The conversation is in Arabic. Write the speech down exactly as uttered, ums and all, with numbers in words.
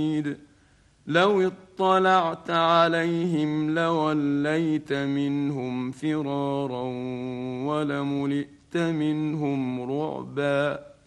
لو اطلعت عليهم لوليت منهم فرارا ولملئت منهم رعبا